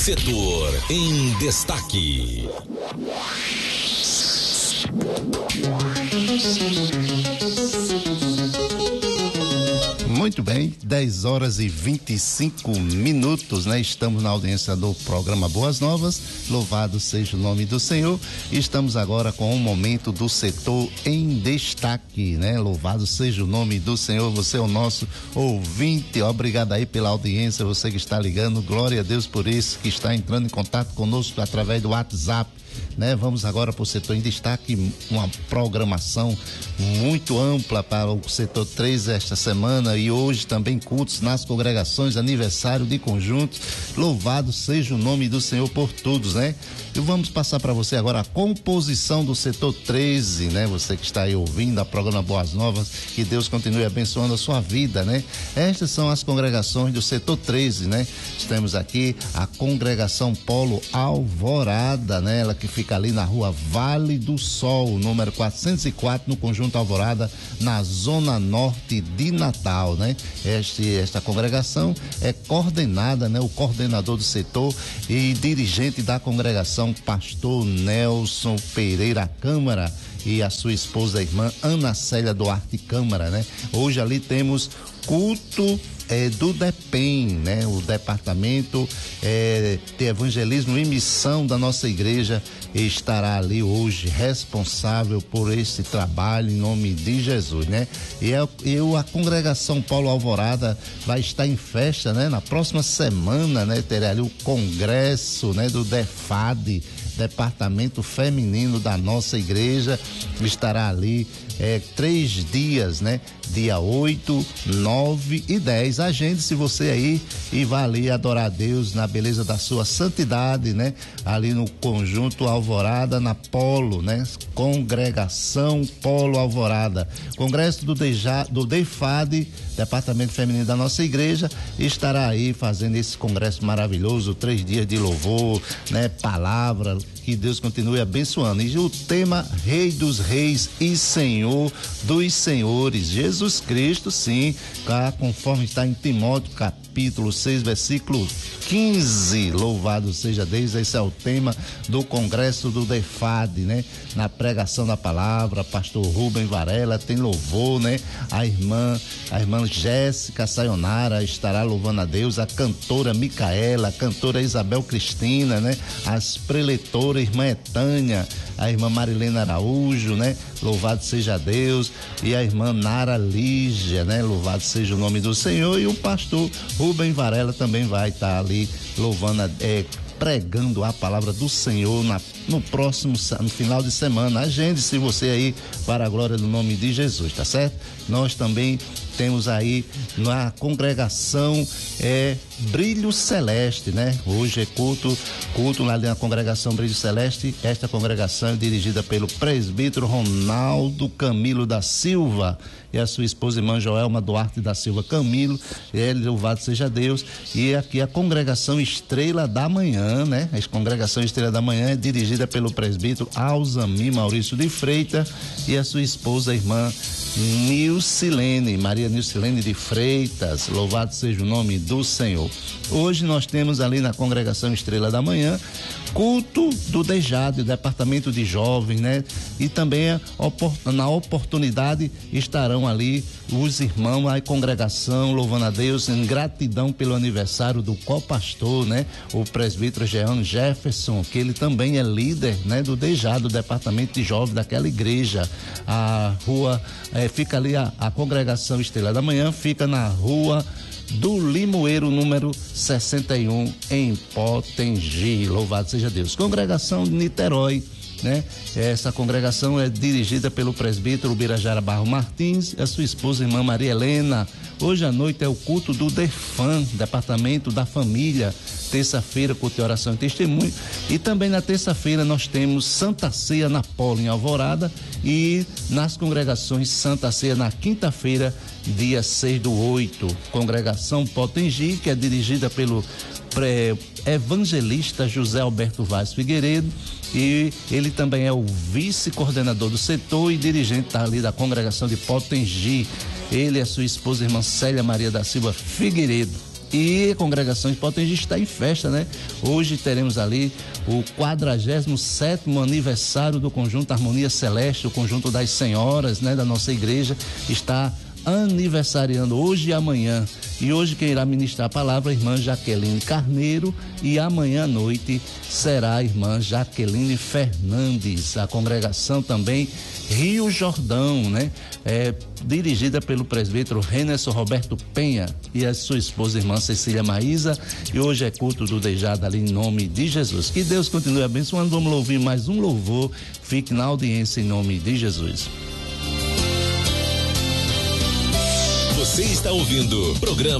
Setor em Destaque. Muito bem, 10 horas e 25 minutos, né? Estamos na audiência do programa Boas Novas, louvado seja o nome do Senhor. Estamos agora com o momento do Setor em Destaque, né? Louvado seja o nome do Senhor, você é o nosso ouvinte, obrigado aí pela audiência, você que está ligando, glória a Deus por isso, que está entrando em contato conosco através do WhatsApp. Né? Vamos agora para o Setor em Destaque, uma programação muito ampla para o Setor 3 esta semana, e hoje também cultos nas congregações, aniversário de conjuntos, louvado seja o nome do Senhor por todos, né? E vamos passar para você agora a composição do Setor 13, né? Você que está aí ouvindo a programa Boas Novas, que Deus continue abençoando a sua vida, né? Estas são as congregações do Setor 13, né? Temos aqui a Congregação Polo Alvorada, né? Ela que fica ali na rua Vale do Sol, número 404, no Conjunto Alvorada, na zona norte de Natal, né? Esta congregação é coordenada, né? O coordenador do setor e dirigente da congregação, pastor Nelson Pereira Câmara, e a sua esposa, a irmã Ana Célia Duarte Câmara, né? Hoje ali temos culto do DEPEN, né? O Departamento de Evangelismo e Missão da nossa igreja estará ali hoje responsável por esse trabalho em nome de Jesus, né? E a congregação Paulo Alvorada vai estar em festa, né? Na próxima semana, né? Terá ali o congresso, né? Do DEFAD, Departamento Feminino da nossa igreja, estará ali 3 dias, né? Dia 8, 9 e 10. Agende-se você aí e vá ali adorar a Deus na beleza da sua santidade, né? Ali no Conjunto Alvorada, na Polo, né? Congregação Polo Alvorada. Congresso do DEFAD, Departamento Feminino da nossa igreja, estará aí fazendo esse congresso maravilhoso, 3 dias de louvor, né? Palavra, que Deus continue abençoando. E o tema Rei dos Reis e Senhor dos Senhores, Jesus Cristo, sim, conforme está em Timóteo, capítulo 6, versículo 15, louvado seja Deus. Esse é o tema do congresso do DEFAD, né? Na pregação da palavra, pastor Rubem Varela tem louvor, né? A irmã Jéssica Sayonara estará louvando a Deus, a cantora Micaela, a cantora Isabel Cristina, né? As preletoras, irmã Etânia, a irmã Marilena Araújo, né? Louvado seja Deus, e a irmã Nara Lígia, né? Louvado seja o nome do Senhor. E o pastor Rubem Varela também vai estar ali louvando, pregando a palavra do Senhor no final de semana. Agende-se você aí para a glória do nome de Jesus, tá certo? Nós também temos aí na congregação Brilho Celeste, né? Hoje é culto na congregação Brilho Celeste. Esta congregação é dirigida pelo presbítero Ronaldo Camilo da Silva e a sua esposa, irmã Joelma Duarte da Silva Camilo. Ele, louvado seja Deus. E aqui a congregação Estrela da Manhã, né? A congregação Estrela da Manhã é dirigida pelo presbítero Alzami Maurício de Freitas e a sua esposa, a irmã Maria Nilcilene de Freitas. Louvado seja o nome do Senhor. Hoje nós temos ali na congregação Estrela da Manhã culto do DEJAD, o Departamento de Jovens, né? E também na oportunidade estarão ali os irmãos, a congregação, louvando a Deus em gratidão pelo aniversário do co-pastor, né? O presbítero Jean Jefferson, que ele também é líder, né? Do DEJAD, do Departamento de Jovens daquela igreja. A rua, fica ali a congregação Estrela da Manhã, fica na rua do Limoeiro, número 61, em Potengi. Louvado seja Deus. Congregação de Niterói, né? Essa congregação é dirigida pelo presbítero Birajara Barro Martins e a sua esposa, irmã Maria Helena. Hoje à noite é o culto do DEFAM, Departamento da Família. Terça-feira, culto de oração e testemunho. E também na terça-feira nós temos Santa Ceia na Polo, em Alvorada, e nas congregações Santa Ceia na quinta-feira, dia 6/8. Congregação Potengi, que é dirigida pelo evangelista José Alberto Vaz Figueiredo, e ele também é o vice-coordenador do setor e dirigente ali da congregação de Potengi. Ele e a sua esposa, irmã Célia Maria da Silva Figueiredo. E a congregação de Potengi está em festa, né? Hoje teremos ali o 47º aniversário do Conjunto Harmonia Celeste, o Conjunto das Senhoras, né, da nossa igreja, está aniversariando hoje e amanhã. E hoje quem irá ministrar a palavra é a irmã Jaqueline Carneiro, e amanhã à noite será a irmã Jaqueline Fernandes. A congregação também Rio Jordão, né? Dirigida pelo presbítero Renerson Roberto Penha e a sua esposa, irmã Cecília Maísa, e hoje é culto do Dejado ali em nome de Jesus. Que Deus continue abençoando. Vamos ouvir mais um louvor. Fique na audiência em nome de Jesus. Você está ouvindo o programa